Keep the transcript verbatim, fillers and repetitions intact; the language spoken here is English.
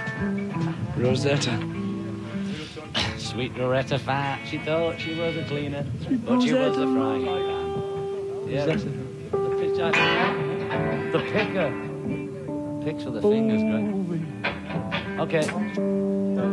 Rosetta. Sweet Loretta Fat. She thought she was a cleaner, Sweet but she was Rosetta. a frying pan. Yeah, that's it. The pitcher. The picker. Picks with the fingers, great. Okay.